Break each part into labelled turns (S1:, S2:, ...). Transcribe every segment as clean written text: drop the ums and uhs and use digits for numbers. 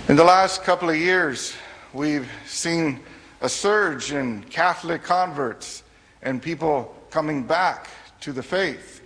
S1: In the last couple of years, we've seen a surge in Catholic converts and people coming back to the faith.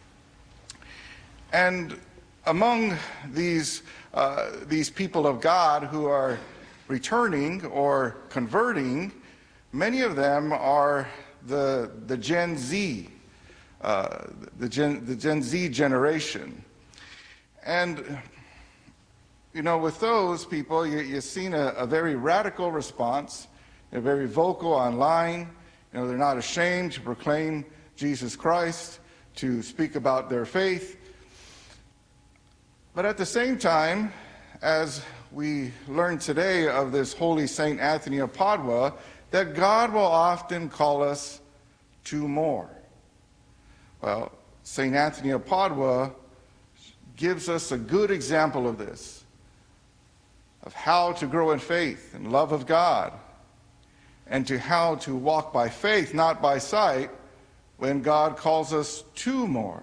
S1: And among these people of God who are returning or converting, many of them are the Gen Z, the Gen Z generation. And you know, with those people, you've seen a very radical response. They're very vocal online. You know, they're not ashamed to proclaim Jesus Christ, to speak about their faith. But at the same time, as we learn today of this holy Saint Anthony of Padua, that God will often call us to more. Well, Saint Anthony of Padua gives us a good example of this, of how to grow in faith and love of God, and to how to walk by faith, not by sight, when God calls us to more.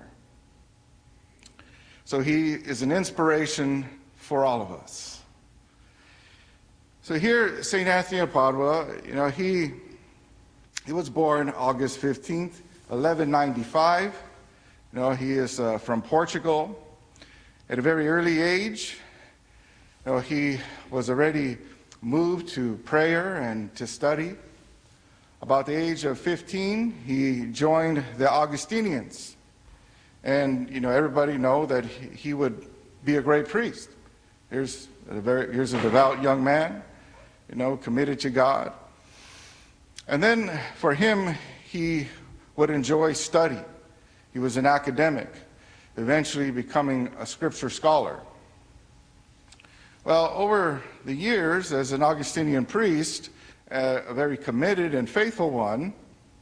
S1: So he is an inspiration for all of us. So here, St. Anthony of Padua, you know, he was born August 15th, 1195. You know, he is from Portugal. At a very early age, you know, he was already moved to prayer and to study. About the age of 15, he joined the Augustinians. And, you know, everybody know that he would be a great priest. Here's a devout young man, you know, committed to God. And then for him, he would enjoy study. He was an academic, eventually becoming a scripture scholar. Well, over the years, as an Augustinian priest, a very committed and faithful one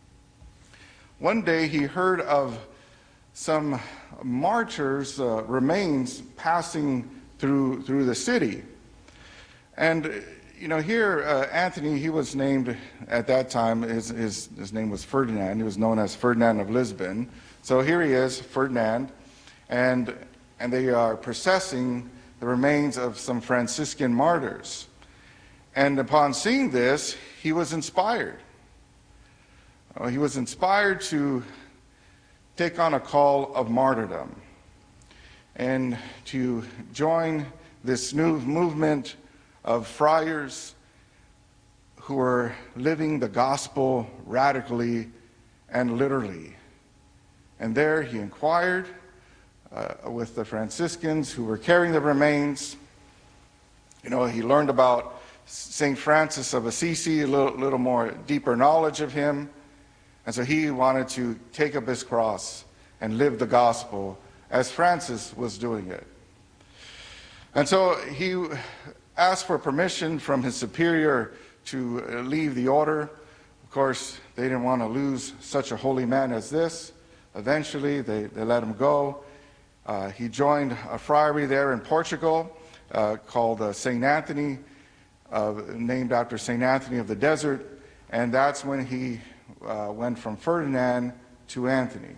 S1: day he heard of some martyrs' remains passing through the city. And, you know, here, Anthony, he was named at that time, his name was Ferdinand. He was known as Ferdinand of Lisbon. So here he is, Ferdinand, and they are processing the remains of some Franciscan martyrs. And upon seeing this, he was inspired. He was inspired to take on a call of martyrdom and to join this new movement of friars who were living the gospel radically and literally. And there he inquired with the Franciscans who were carrying the remains. You know, he learned about St. Francis of Assisi, a little more deeper knowledge of him. And so he wanted to take up his cross and live the gospel as Francis was doing it. And so he asked for permission from his superior to leave the order. Of course, they didn't want to lose such a holy man as this. Eventually, they let him go. He joined a friary there in Portugal called St. Anthony, named after St. Anthony of the Desert, and that's when he went from Ferdinand to Anthony.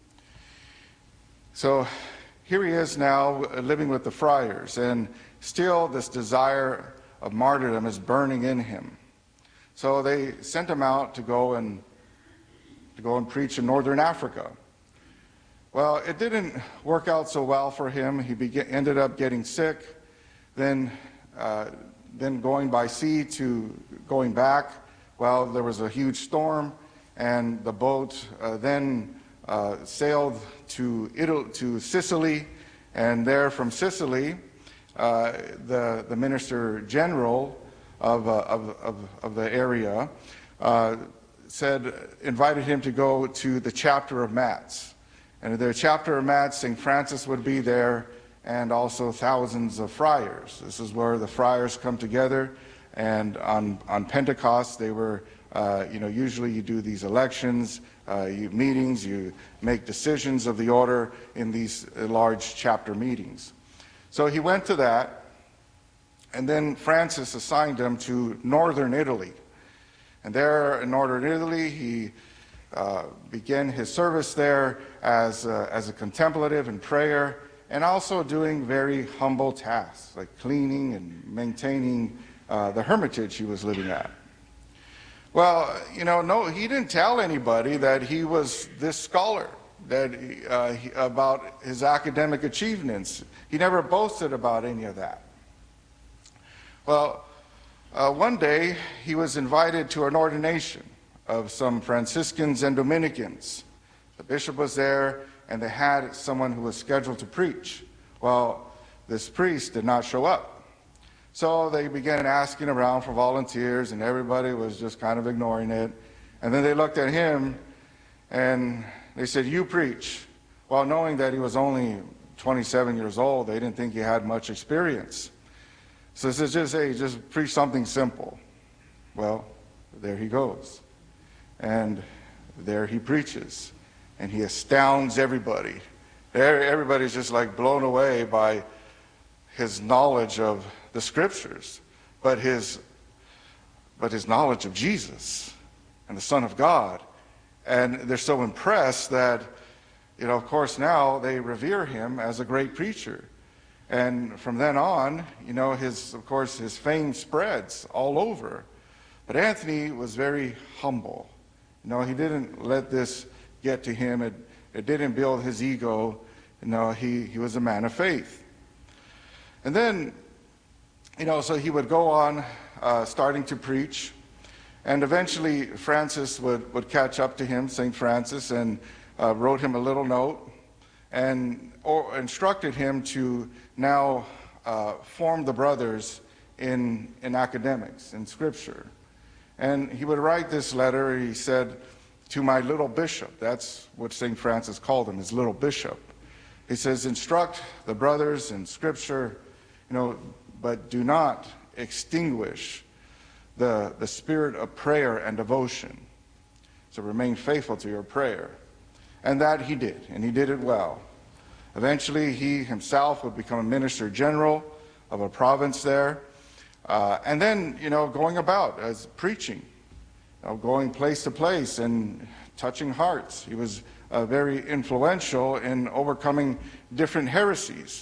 S1: So here he is now living with the friars, and still this desire of martyrdom is burning in him. So they sent him out to go and preach in northern Africa. Well, it didn't work out so well for him. He ended up getting sick, then going by sea to going back. Well, there was a huge storm, and the boat then sailed to Sicily, and there from Sicily, the minister general of the area invited him to go to the chapter of Metz. And at their chapter of Metz, St. Francis would be there, and also thousands of friars. This is where the friars come together, and on Pentecost they were, usually you do these elections, meetings, you make decisions of the order in these large chapter meetings. So he went to that, and then Francis assigned him to northern Italy. And there in northern Italy, he began his service there as a contemplative in prayer and also doing very humble tasks like cleaning and maintaining the hermitage he was living at. Well, no, he didn't tell anybody that he was this scholar, that about his academic achievements. He never boasted about any of that. Well, one day he was invited to an ordination of some Franciscans and Dominicans. The bishop was there, and they had someone who was scheduled to preach. Well, this priest did not show up. So they began asking around for volunteers, and everybody was just kind of ignoring it. And then they looked at him, and they said, "You preach." Well, knowing that he was only 27 years old, they didn't think he had much experience. So they said, just preach something simple. Well, there he goes. And there he preaches. And he astounds everybody. Everybody's just like blown away by his knowledge of the scriptures, but his knowledge of Jesus and the Son of God. And they're so impressed that, of course now they revere him as a great preacher. And from then on, his fame spreads all over. But Anthony was very humble. He didn't let this get to him. It didn't build his ego. He was a man of faith. And then, so he would go on starting to preach. And eventually Francis would catch up to him, St. Francis, and wrote him a little note and instructed him to now form the brothers in academics, in scripture. And he would write this letter. He said, "To my little bishop." That's what St. Francis called him, his little bishop. He says, "Instruct the brothers in scripture, but do not extinguish the spirit of prayer and devotion. So remain faithful to your prayer." And that he did, and he did it well. Eventually, he himself would become a minister general of a province there. And then, going about as preaching, going place to place and touching hearts. He was very influential in overcoming different heresies.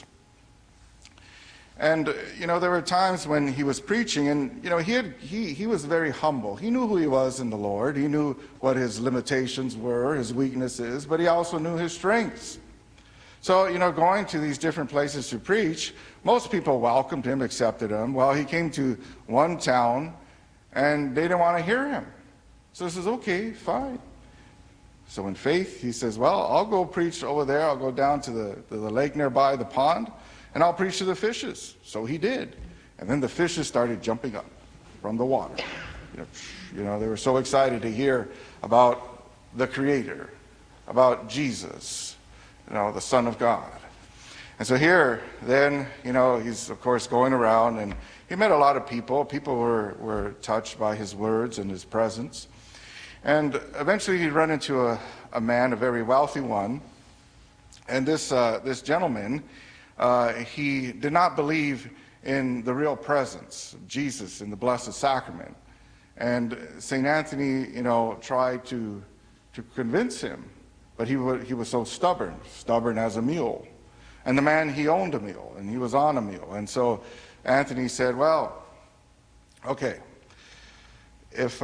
S1: And, there were times when he was preaching, and, he was very humble. He knew who he was in the Lord. He knew what his limitations were, his weaknesses, but he also knew his strengths. So, going to these different places to preach, most people welcomed him, accepted him. Well, he came to one town, and they didn't want to hear him. So he says, "Okay, fine." So in faith, he says, "Well, I'll go preach over there. I'll go down to the lake nearby, the pond, and I'll preach to the fishes." So he did. And then the fishes started jumping up from the water. They were so excited to hear about the Creator, about Jesus, the Son of God. And so here, then, he's, of course, going around, and he met a lot of people. People were touched by his words and his presence. And eventually he'd run into a man, a very wealthy one. And this gentleman, he did not believe in the real presence of Jesus in the Blessed Sacrament. And St. Anthony, tried to convince him. But he was so stubborn as a mule. And the man, he owned a mule, and he was on a mule. And so Anthony said, "Well, okay, if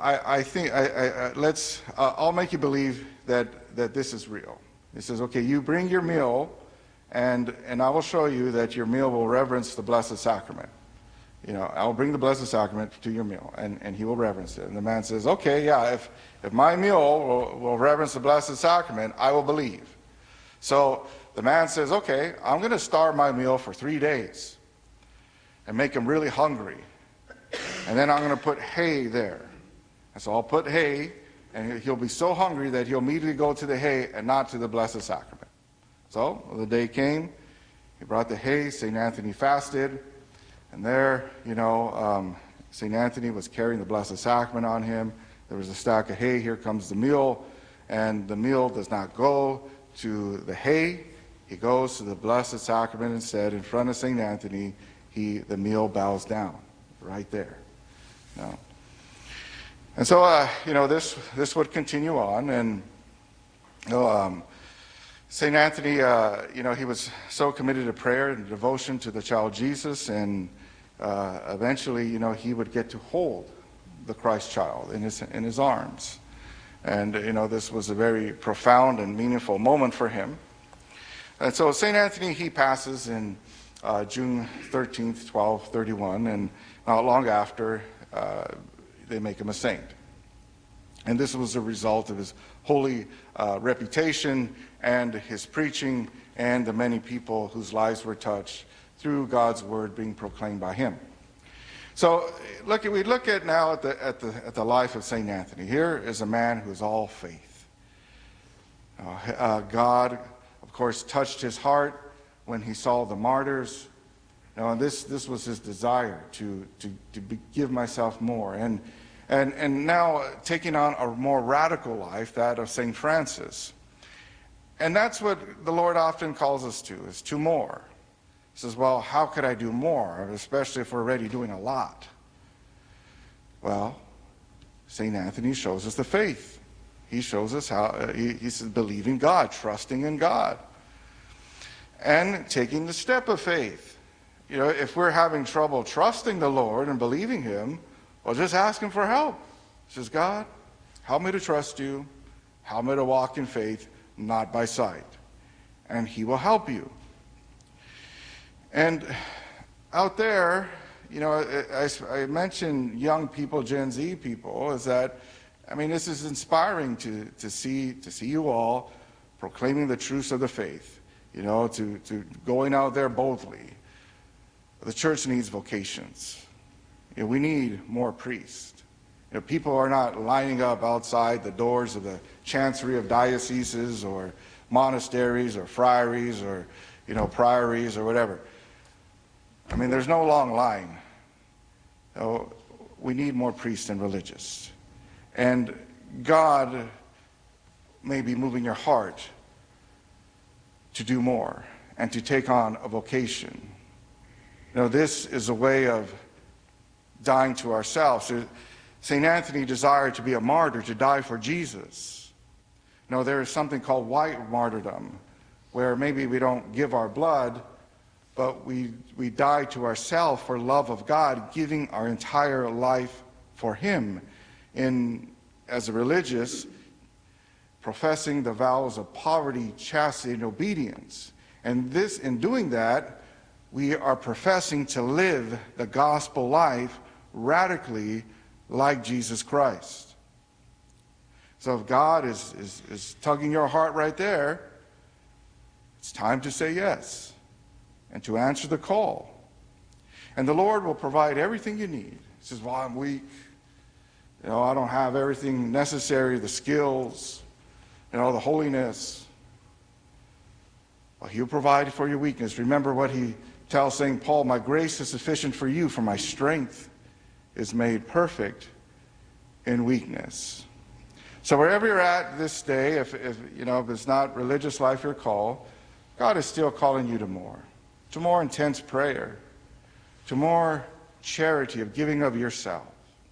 S1: I'll make you believe that this is real." He says, "Okay, you bring your meal, and I will show you that your meal will reverence the Blessed Sacrament. I'll bring the Blessed Sacrament to your meal, and he will reverence it." And the man says, "Okay, yeah, if my meal will reverence the Blessed Sacrament, I will believe." So the man says, "Okay, I'm going to starve my meal for 3 days and make him really hungry. And then I'm going to put hay there. And so I'll put hay, and he'll be so hungry that he'll immediately go to the hay and not to the Blessed Sacrament." So the day came. He brought the hay. St. Anthony fasted. And there, St. Anthony was carrying the Blessed Sacrament on him. There was a stack of hay. Here comes the meal. And the meal does not go to the hay. He goes to the Blessed Sacrament instead. In front of St. Anthony, the meal bows down right there. And so, this would continue on. And St. Anthony, he was so committed to prayer and devotion to the child Jesus, and eventually, he would get to hold the Christ child in his arms. And, this was a very profound and meaningful moment for him. And so St. Anthony, he passes in June 13th, 1231, and not long after, they make him a saint. And this was a result of his holy reputation and his preaching and the many people whose lives were touched through God's word being proclaimed by him. So we look at now at the life of St. Anthony. Here is a man who is all faith. God, of course, touched his heart when he saw the martyrs. And this was his desire to give myself more. And now taking on a more radical life, that of St. Francis. And that's what the Lord often calls us to, is to more. He says, well, how could I do more, especially if we're already doing a lot? Well, St. Anthony shows us the faith. He shows us how he says believing God, trusting in God, and taking the step of faith. If we're having trouble trusting the Lord and believing him, well, just ask him for help. He says, God, help me to trust you. Help me to walk in faith, not by sight. And he will help you. And out there, I mentioned young people, Gen Z people, is that, this is inspiring to see you all proclaiming the truths of the faith, to going out there boldly. The church needs vocations. We need more priests. People are not lining up outside the doors of the chancery of dioceses or monasteries or friaries or, priories or whatever. There's no long line. We need more priests and religious. And God may be moving your heart to do more and to take on a vocation. This is a way of dying to ourselves. St. Anthony desired to be a martyr, to die for Jesus. There is something called white martyrdom, where maybe we don't give our blood, but we die to ourselves for love of God, giving our entire life for him. As a religious, professing the vows of poverty, chastity, and obedience. And in doing that, we are professing to live the gospel life radically like Jesus Christ. So if God is tugging your heart right there, it's time to say yes and to answer the call. And the Lord will provide everything you need. He says, well, I'm weak. I don't have everything necessary, the skills, the holiness. Well, he'll provide for your weakness. Remember what he tells St. Paul, my grace is sufficient for you, for my strength is made perfect in weakness. So wherever you're at this day, if it's not religious life your call, God is still calling you to more intense prayer, to more charity of giving of yourself.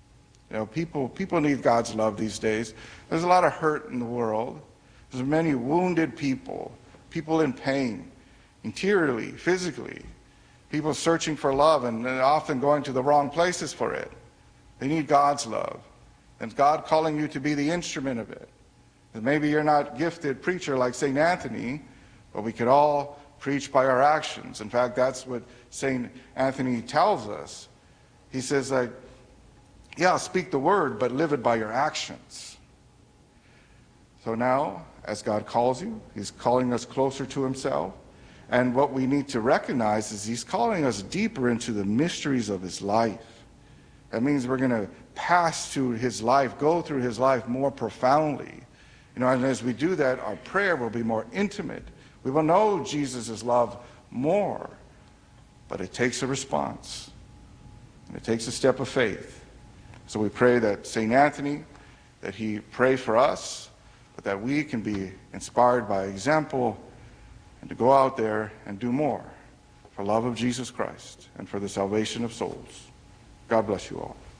S1: People need God's love these days. There's a lot of hurt in the world. There's many wounded people in pain, interiorly, physically, people searching for love and often going to the wrong places for it. They need God's love. And God calling you to be the instrument of it. And maybe you're not a gifted preacher like St. Anthony, but we could all preach by our actions. In fact, that's what St. Anthony tells us. He says, speak the word, but live it by your actions. So now, as God calls you, he's calling us closer to himself. And what we need to recognize is he's calling us deeper into the mysteries of his life. That means we're going to pass through his life, go through his life more profoundly. And as we do that, our prayer will be more intimate. We will know Jesus' love more. But it takes a response. And it takes a step of faith. So we pray that St. Anthony, that he pray for us, but that we can be inspired by example and to go out there and do more for love of Jesus Christ and for the salvation of souls. God bless you all.